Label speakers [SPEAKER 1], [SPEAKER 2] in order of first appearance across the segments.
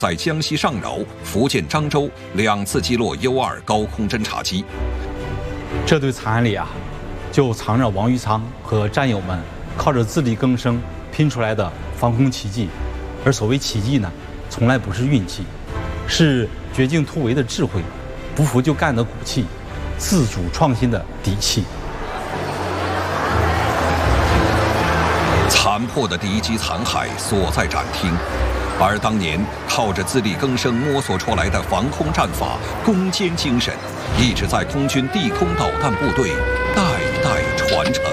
[SPEAKER 1] 在江西上饶、福建漳州2次击落 U-2高空侦察机。
[SPEAKER 2] 这堆惨案里啊，就藏着王玉仓和战友们靠着自力更生拼出来的防空奇迹。而所谓奇迹呢，从来不是运气，是绝境突围的智慧，不服就干的骨气，自主创新的底气。
[SPEAKER 1] 残破的敌机残骸所在展厅，而当年靠着自力更生摸索出来的防空战法、攻坚精神，一直在空军地空导弹部队代代传承。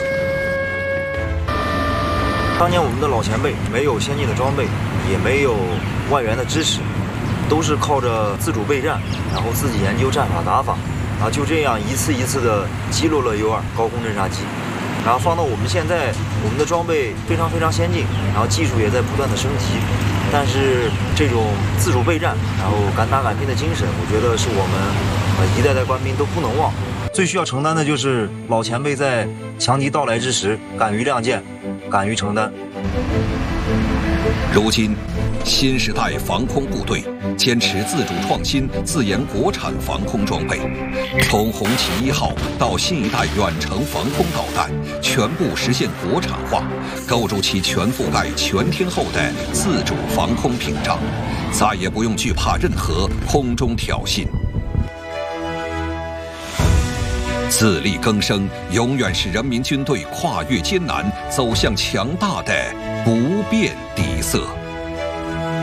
[SPEAKER 3] 当年我们的老前辈没有先进的装备，也没有外援的支持，都是靠着自主备战，然后自己研究战法打法，就这样一次一次的击落了 U-2高空侦察机。然后放到我们现在，我们的装备非常先进，然后技术也在不断的升级，但是这种自主备战，然后敢打敢拼的精神，我觉得是我们一代代官兵都不能忘。最需要承担的就是老前辈在强敌到来之时，敢于亮剑，敢于承担。
[SPEAKER 1] 如今，新时代防空部队坚持自主创新、自研国产防空装备，从红旗1号到新一代远程防空导弹，全部实现国产化，构筑起全覆盖、全天候的自主防空屏障，再也不用惧怕任何空中挑衅。自力更生永远是人民军队跨越艰难、走向强大的不变底色。